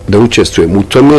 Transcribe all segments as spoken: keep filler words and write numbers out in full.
da učestvujem u tome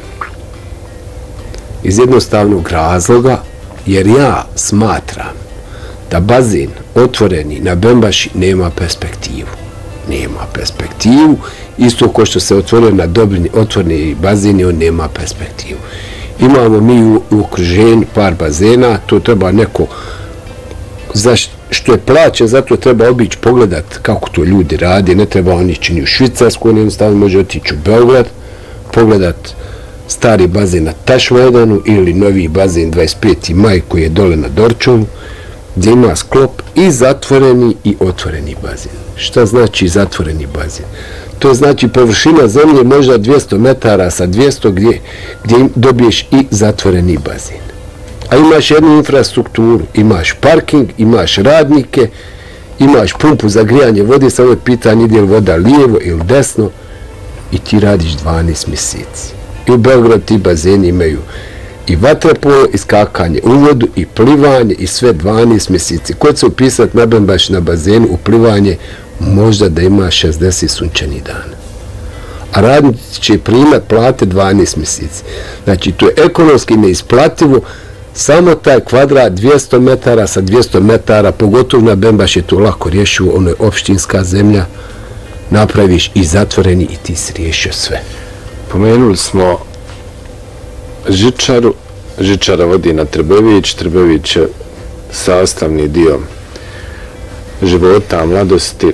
iz jednostavnog razloga, jer ja smatram da bazen otvoreni na Bembaši nema perspektivu. Nema perspektivu, isto kao što se otvorio na Dobrini, otvoreni bazen, on nema perspektivu. Imamo mi u, u okruženju par bazena, to treba neko za što je plaćen, zato treba obići pogledat kako to ljudi rade, ne treba oni čini u Švicarsku, on jednostavno može otići u Beograd, pogledat stari bazen na Tašmajdanu ili novi bazen dvadeset peti maj koji je dole na Dorčovu, gdje ima sklop i zatvoreni i otvoreni bazen. Šta znači zatvoreni bazen? To znači površina zemlje možda dvjesto metara sa dvjesto gdje, gdje dobiješ i zatvoreni bazen. A imaš jednu infrastrukturu, imaš parking, imaš radnike, imaš pumpu za grijanje vode, samo je pitanje ide li voda lijevo ili desno i ti radiš dvanaest mjeseci. I u Beogradu ti bazeni imaju i vaterpolo, i skakanje u vodu, i plivanje, i sve dvanaest mjeseci. Ko će se upisati na Bembaš na bazenu u plivanje, možda da ima šezdeset sunčanih dana. A radnici će primat plate dvanaest mjeseci. Znači, to je ekonomski neisplativo, samo taj kvadrat dvjesto metara sa dvjesto metara, pogotovo na Bembaš je to lako rješivo, ono je opštinska zemlja, napraviš i zatvoreni i ti si riješio sve. Pomenuli smo žičaru, žičara vodi na Trbević, Trbević je sastavni dio života, mladosti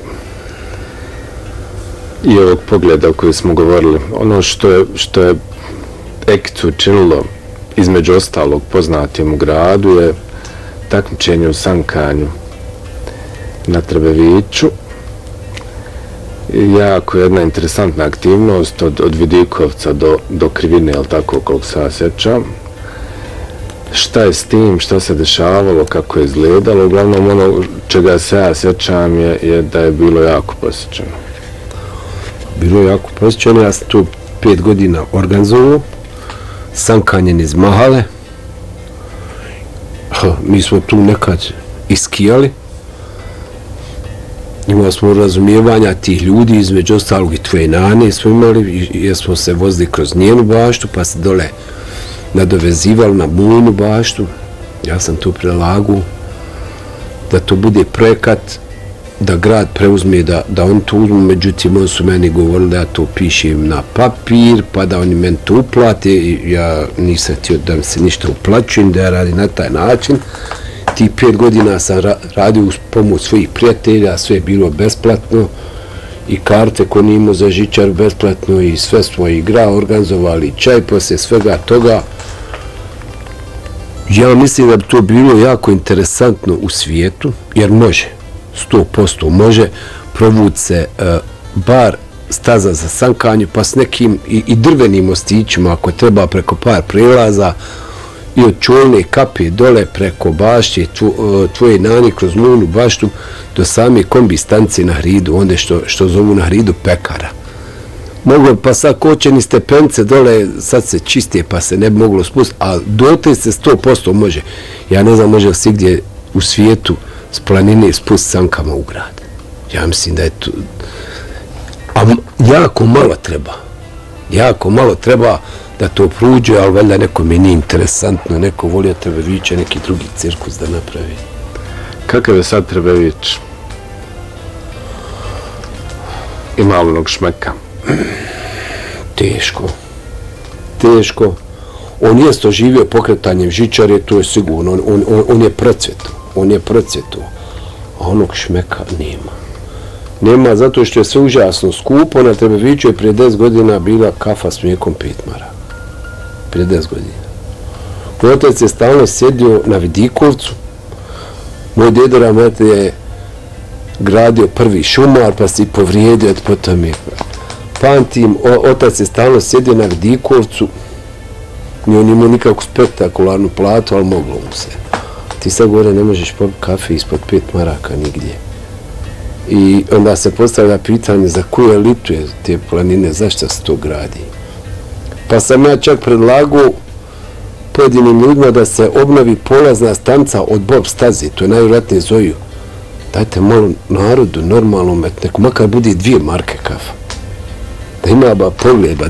i ovog pogleda o kojem smo govorili. Ono što je, što je Ekicu činilo između ostalog poznatim u gradu je takmičenje u sankanju na Trbeviću. Jako jedna interesantna aktivnost od, od Vidikovca do, do Krivine, ali tako koliko se ja sjećam. Šta je s tim, šta se dešavalo, kako je izgledalo, uglavnom ono čega se ja sjećam je, je da je bilo jako posjećeno. Bilo je jako posjećeno, ja sam tu pet godina organizovao, sankanjen iz Mahale. Ha, mi smo tu nekad iskijali. Imali smo razumijevanja tih ljudi, između ostalog i tvoje nane smo imali, jer smo se vozili kroz njenu baštu, pa se dole nadovezivali na mojnu baštu. Ja sam tu prelagu da to bude projekat, da grad preuzme, da, da on to uzmu, međutim oni su meni govorili da ja to pišem na papir, pa da oni meni to uplate, i ja nisam htio da mi se ništa uplaćujem, da ja radim na taj način. Ti pet godina sam ra radio uz pomoć svojih prijatelja, sve je bilo besplatno i karte koje nimamo za žičar besplatno i sve smo igrali, organizovali čaj poslije svega toga. Ja mislim da bi to bilo jako interesantno u svijetu, jer može, sto posto može provući se uh, bar staza za sankanje, pa s nekim i, i drvenim mostićima, ako treba preko par prelaza, i od Čolne kape dole preko bašće tvoje nani kroz Munu baštu do same kombi stanice na Hridu, onda što, što zovu na Hridu pekara. Moglo pa sad kočeni stepence dole, sad se čiste pa se ne bi moglo spustiti, a dote se sto posto može. Ja ne znam može li svi gdje u svijetu s planine spustiti sankama u grad. Ja mislim da je to... A jako malo treba. Jako malo treba da to pruđe, ali valjda neko mi nije interesantno, neko volio Trbevića, neki drugi cirkus da napravi. Kakav je sad Trbević? Ima onog šmeka? Teško. Teško. On je doživio pokretanjem žičare, to je sigurno. On, on, on, on je procvjetao. On je procvjetao. A onog šmeka nema. Nema zato što je sve užasno skupo. Na Trbeviću je prije deset godina bila kafa s mlijekom pet maraka. Prije deset godina. Moj otac je stalno sjedio na Vidikovcu. Moj deda Ramet je gradio prvi šumar, pa se i povrijedio, potom je... Pamtim, otac je stalno sjedio na Vidikovcu. Nije on imao nikakvu spektakularnu platu, ali moglo mu se. Ti sad gore ne možeš popiti kafe ispod pet maraka nigdje. I onda se postavlja pitanje za koju elitu je te planine, zašto se to gradi. Pa sam ja čak predlagao pojedinim ljudima da se obnovi polazna stanca od Bob staze, to je najvjerojatnije zoju. Dajte malo narodu normalno met, neko makar bude dvije marke kafa. Da ima ba pogled, ba